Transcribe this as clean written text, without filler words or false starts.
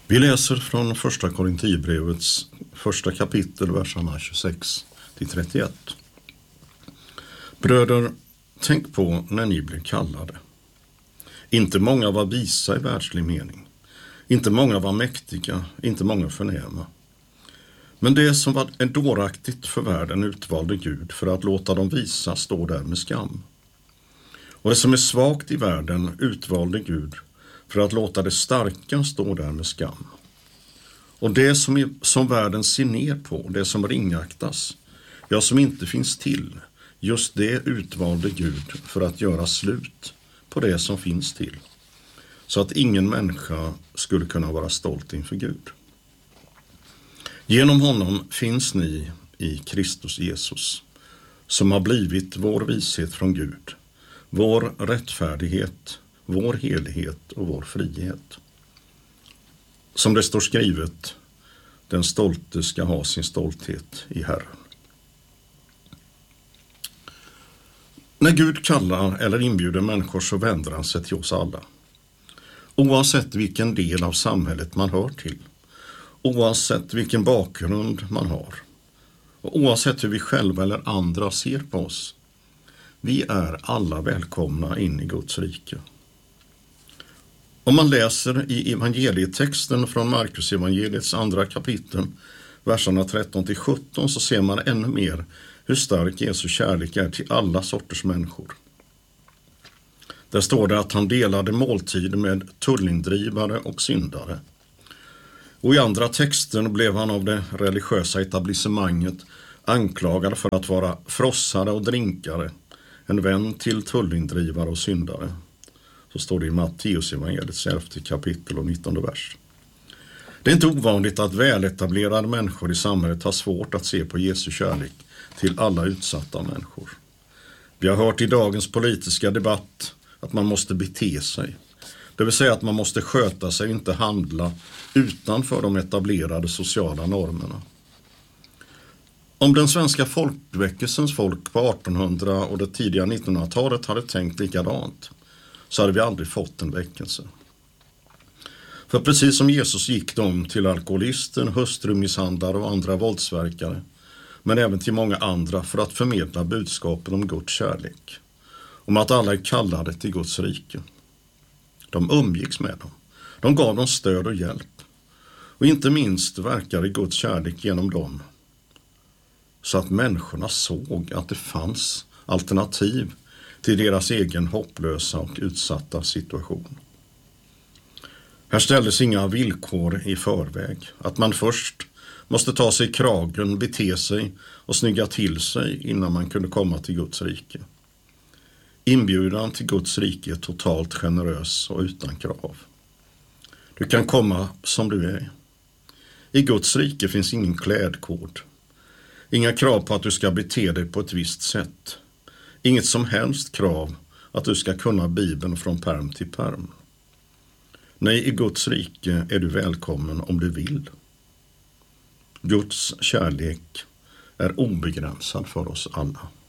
Vi läser från första Korinthierbrevets första kapitel, verserna 26-31. Bröder, tänk på när ni blev kallade. Inte många var visa i världslig mening. Inte många var mäktiga, inte många förnäma. Men det som var dåraktigt för världen utvalde Gud för att låta dem visa stå där med skam. Och det som är svagt i världen utvalde Gud för att låta det starka stå där med skam. Och det som världen ser ner på, det som ringaktas, ja som inte finns till, just det utvalde Gud för att göra slut på det som finns till, så att ingen människa skulle kunna vara stolt inför Gud. Genom honom finns ni i Kristus Jesus, som har blivit vår vishet från Gud, vår rättfärdighet, vår helighet och vår frihet. Som det står skrivet, den stolte ska ha sin stolthet i Herren. När Gud kallar eller inbjuder människor så vänder han sig till oss alla. Oavsett vilken del av samhället man hör till, oavsett vilken bakgrund man har och oavsett hur vi själva eller andra ser på oss, vi är alla välkomna in i Guds rike. Om man läser i evangelietexten från Markus evangeliets andra kapitel, verserna 13-17, så ser man ännu mer hur stark Jesu kärlek är till alla sorters människor. Där står det att han delade måltid med tullindrivare och syndare. Och i andra texten blev han av det religiösa etablissemanget anklagad för att vara frossare och drinkare, en vän till tullindrivare och syndare. Så står det i Matteus evangeliets 11 kapitel och 19 vers. Det är inte ovanligt att väletablerade människor i samhället har svårt att se på Jesu kärlek till alla utsatta människor. Vi har hört i dagens politiska debatt att man måste bete sig. Det vill säga att man måste sköta sig och inte handla utanför de etablerade sociala normerna. Om den svenska folkväckelsens folk på 1800- och det tidiga 1900-talet hade tänkt likadant, så hade vi aldrig fått en väckelse. För precis som Jesus gick de till alkoholisten, hustrumisshandlare och andra våldsverkare, men även till många andra för att förmedla budskapen om Guds kärlek, om att alla är kallade till Guds rike. De umgicks med dem, de gav dem stöd och hjälp, och inte minst verkade Guds kärlek genom dem, så att människorna såg att det fanns alternativ till deras egen hopplösa och utsatta situation. Här ställdes inga villkor i förväg, att man först måste ta sig i kragen, bete sig och snygga till sig innan man kunde komma till Guds rike. Inbjudan till Guds rike är totalt generös och utan krav. Du kan komma som du är. I Guds rike finns ingen klädkod. Inga krav på att du ska bete dig på ett visst sätt. Inget som helst krav att du ska kunna Bibeln från pärm till pärm. Nej, i Guds rike är du välkommen om du vill. Guds kärlek är obegränsad för oss alla.